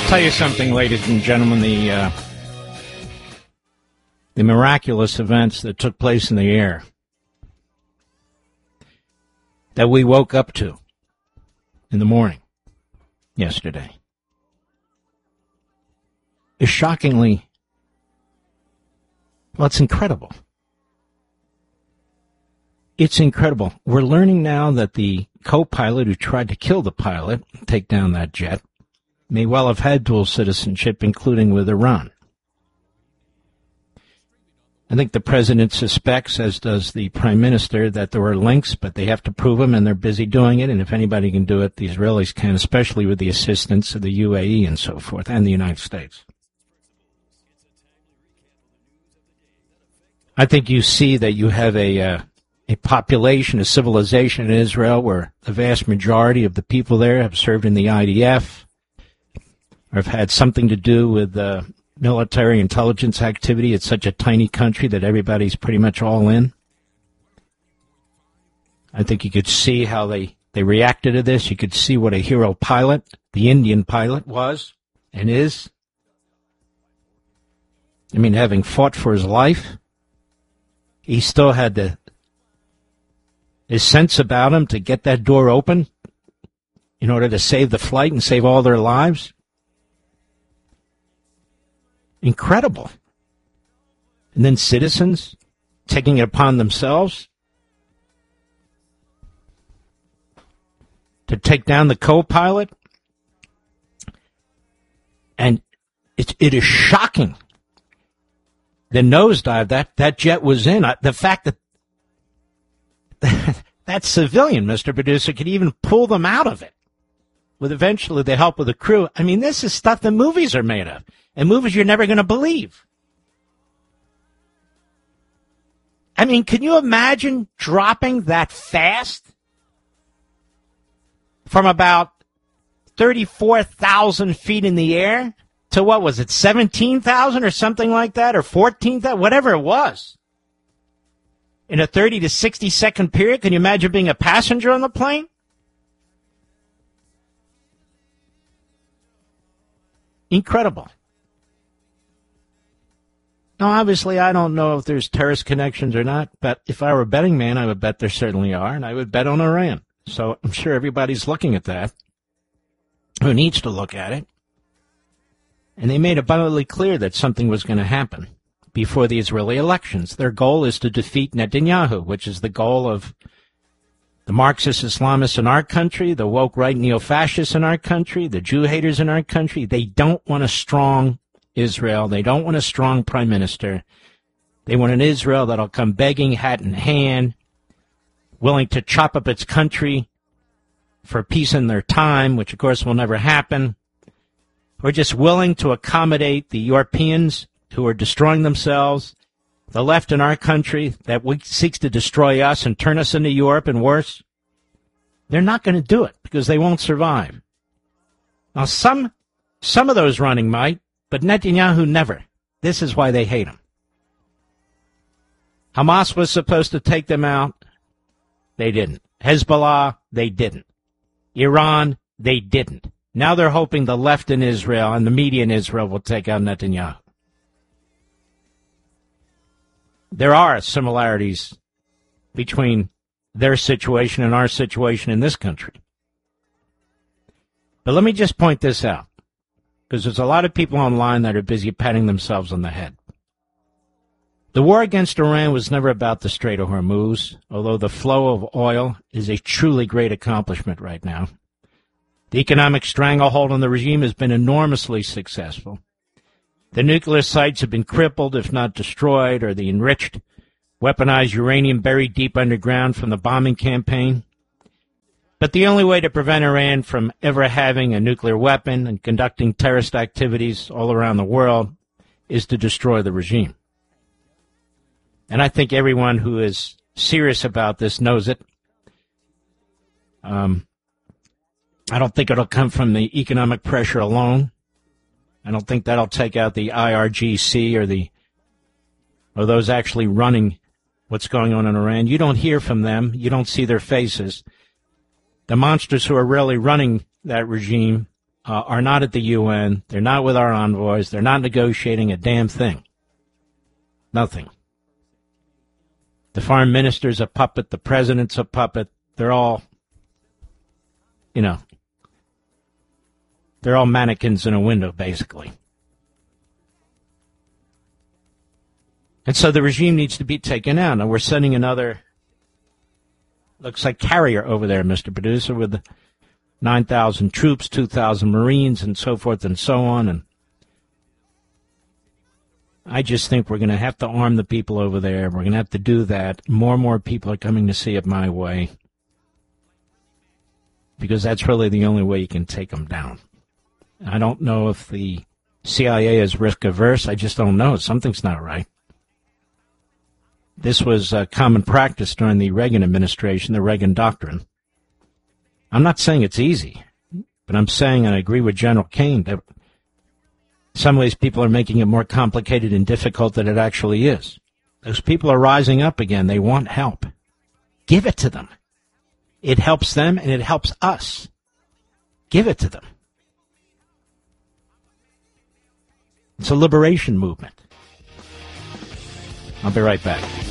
Tell you something, ladies and gentlemen, the miraculous events that took place in the air that we woke up to in the morning yesterday is shockingly, well, it's incredible. It's incredible. We're learning now that the co-pilot who tried to kill the pilot, take down that jet, may well have had dual citizenship, including with Iran. I think the president suspects, as does the prime minister, that there were links, but they have to prove them, and they're busy doing it. And if anybody can do it, the Israelis can, especially with the assistance of the UAE and so forth, and the United States. I think you see that you have a population, a civilization in Israel where the vast majority of the people there have served in the IDF, or have had something to do with military intelligence activity. It's such a tiny country that everybody's pretty much all in. I think you could see how they reacted to this. You could see what a hero pilot, the Indian pilot, was and is. I mean, having fought for his life, he still had his sense about him to get that door open in order to save the flight and save all their lives. Incredible. And then citizens taking it upon themselves to take down the co-pilot. And it is shocking. The nosedive that jet was in. The fact that that civilian, Mr. Producer, could even pull them out of it with eventually the help of the crew. I mean, this is stuff that movies are made of. And movies you're never going to believe. I mean, can you imagine dropping that fast from about 34,000 feet in the air to, what was it, 17,000 or something like that, or 14,000, whatever it was, in a 30 to 60 second period? Can you imagine being a passenger on the plane? Incredible. Now, obviously, I don't know if there's terrorist connections or not, but if I were a betting man, I would bet there certainly are, and I would bet on Iran. So I'm sure everybody's looking at that, who needs to look at it. And they made abundantly clear that something was going to happen before the Israeli elections. Their goal is to defeat Netanyahu, which is the goal of the Marxist Islamists in our country, the woke right neo-fascists in our country, the Jew haters in our country. They don't want a strong Israel. They don't want a strong prime minister. They want an Israel that'll come begging, hat in hand, willing to chop up its country for peace in their time, which of course will never happen, or just willing to accommodate the Europeans who are destroying themselves, the left in our country that seeks to destroy us and turn us into Europe and worse. They're not going to do it because they won't survive. Now, some of those running might, but Netanyahu never. This is why they hate him. Hamas was supposed to take them out. They didn't. Hezbollah, they didn't. Iran, they didn't. Now they're hoping the left in Israel and the media in Israel will take out Netanyahu. There are similarities between their situation and our situation in this country. But let me just point this out, because there's a lot of people online that are busy patting themselves on the head. The war against Iran was never about the Strait of Hormuz, although the flow of oil is a truly great accomplishment right now. The economic stranglehold on the regime has been enormously successful. The nuclear sites have been crippled, if not destroyed, or the enriched, weaponized uranium buried deep underground from the bombing campaign. But the only way to prevent Iran from ever having a nuclear weapon and conducting terrorist activities all around the world is to destroy the regime. And I think everyone who is serious about this knows it. I don't think it'll come from the economic pressure alone. I don't think that'll take out the IRGC or those actually running what's going on in Iran. You don't hear from them. You don't see their faces. The monsters who are really running that regime are not at the UN. They're not with our envoys. They're not negotiating a damn thing. Nothing. The foreign minister's a puppet. The president's a puppet. They're all, they're all mannequins in a window, basically. And so the regime needs to be taken out. And we're sending another, looks like carrier over there, Mr. Producer, with 9,000 troops, 2,000 Marines, and so forth and so on. And I just think we're going to have to arm the people over there. We're going to have to do that. More and more people are coming to see it my way, because that's really the only way you can take them down. I don't know if the CIA is risk averse. I just don't know. Something's not right. This was common practice during the Reagan administration, the Reagan doctrine. I'm not saying it's easy, but I'm saying, and I agree with General Kane, that some of these people are making it more complicated and difficult than it actually is. Those people are rising up again. They want help. Give it to them. It helps them and it helps us. Give it to them. It's a liberation movement. I'll be right back.